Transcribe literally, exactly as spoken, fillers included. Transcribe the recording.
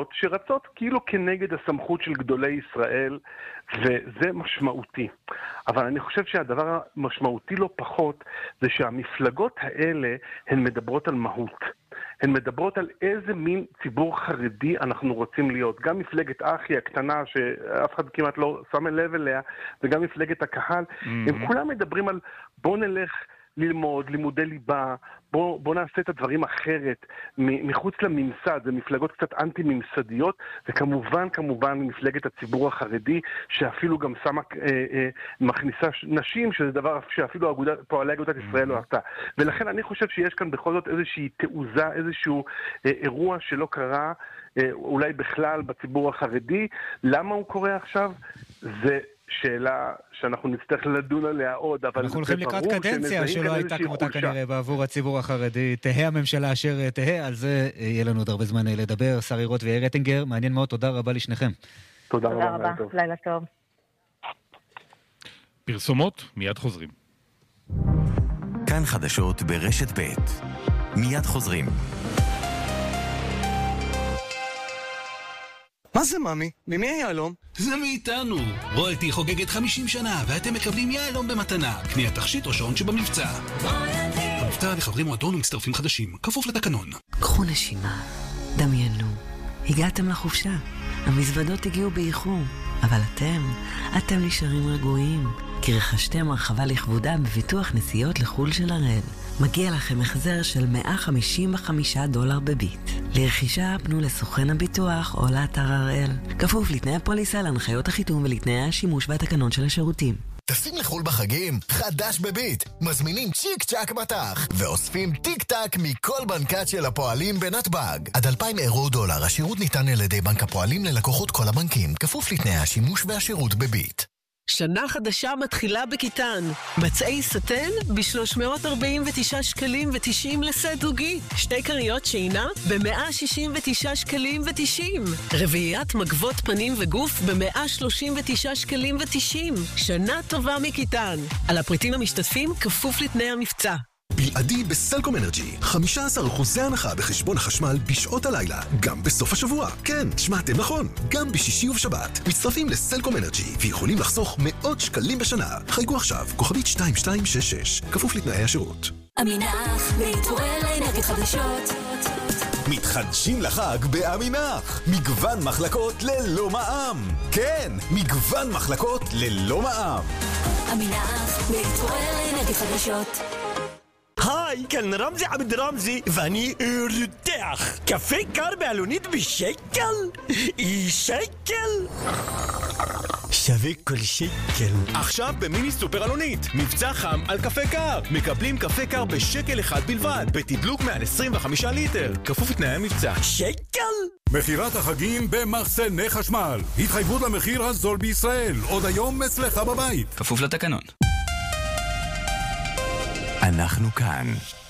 מפלגות שרצות כאילו כנגד הסמכות של גדולי ישראל, וזה משמעותי. אבל אני חושב שהדבר המשמעותי לא פחות זה שהמפלגות האלה הן מדברות על מהות. הן מדברות על איזה מין ציבור חרדי אנחנו רוצים להיות. גם מפלגת אחי הקטנה שאף אחד כמעט לא שם לב אליה, וגם מפלגת הקהל, mm-hmm. הם כולם מדברים על בוא נלך ללמוד, לימודי ליבה, בוא, בוא נעשה את הדברים אחרת, מחוץ לממסד, זה מפלגות קצת אנטי-ממסדיות, וכמובן, כמובן, מפלגת הציבור החרדי, שאפילו גם שמה, אה, אה, מכניסה נשים, שזה דבר שאפילו אגודת, פועלי אגודת ישראל לא עשתה. ולכן אני חושב שיש כאן בכל זאת איזושהי תעוזה, איזשהו אה, אירוע שלא קרה, אה, אולי בכלל בציבור החרדי. למה הוא קורה עכשיו? זה שאלה שאנחנו נצטרך לדון עליה עוד, אבל אנחנו הולכים לקראת קדנציה שלא הייתה כמותה כנראה בעבור הציבור החרדי. תהה הממשלה אשר תהה, על זה יהיה לנו עוד הרבה זמן לדבר. שרי רוט ויאיר רטינגר, מעניין מאוד, תודה רבה לשניכם. תודה תודה רבה, רבה, לילה טוב. פרסומות, מיד חוזרים. כאן חדשות ברשת ב' מיד חוזרים. מה זה ממי? ממי היהלום? זה מאיתנו. רויאלטי חוגגת חמישים שנה ואתם מקבלים יהלום במתנה. קנייה תכשיט או שעון שבמבצע. המבצע לחברי מועדון ומצטרפים חדשים, כפוף לתקנון. קחו נשימה, דמיינו. הגעתם לחופשה, המזוודות הגיעו באיחור, אבל אתם, אתם נשארים רגועים, כי רכשתם הרחבה לכבודה בביטוח נסיעות לחול של הראל. מגיע לכם החזר של מאה חמישים וחמישה דולר בביט. לרכישה פנו לסוכן הביטוח או לאתר הראל. כפוף לתנאי הפוליסה, להנחיות החיתום ולתנאי השימוש והתקנון של השירותים. טסים לחול בחגים? חדש בביט. מזמינים צ'יק צ'ק בתח ואוספים טיק טק מכל בנקת של הפועלים בנתב"ג. עד אלפיים אירו דולר. השירות ניתן על ידי בנק הפועלים ללקוחות כל הבנקים. כפוף לתנאי השימוש והשירות בביט. שנה חדשה מתחילה בכיתן. מצעי סטן ב-שלוש מאות ארבעים ותשעה שקלים ותשעים לסט זוגי. שתי קריות שינה ב-מאה שישים ותשעה שקלים ותשעים. רביעיית מגבות פנים וגוף ב-מאה שלושים ותשעה שקלים ותשעים. שנה טובה מכיתן. על הפריטים המשתתפים כפוף לתנאי המבצע. בלעדי בסלקום אנרג'י, חמישה עשר אחוז הנחה בחשבון החשמל בשעות הלילה, גם בסוף השבוע. כן, שמעתם נכון, גם בשישי ובשבת. מצטרפים לסלקום אנרג'י ויכולים לחסוך מאות שקלים בשנה. חייגו עכשיו, כוכבית שתיים שתיים שש שש, כפוף לתנאי השירות. אמינח, להתעורר לאנרגיות חדשות. מתחדשים לחג באמינח. מגוון מחלקות ללא מע"מ. כן, מגוון מחלקות ללא מע"מ. אמינח, להתעורר לאנרגיות חדשות. היי, כאן רמזי עבד רמזי, ואני רותח. קפה קר בעלונית בשקל? שקל? שווה כל שקל. עכשיו במיני סופר אלונית, מבצע חם על קפה קר. מקבלים קפה קר בשקל אחד בלבד, בתדלוק מעל עשרים וחמישה ליטר. כפוף לתנאי המבצע. שקל? מחירת החגים במחסני חשמל. התחייבות למחיר הזול בישראל. עוד היום אצלך בבית. כפוף לתקנון. אנחנו כאן.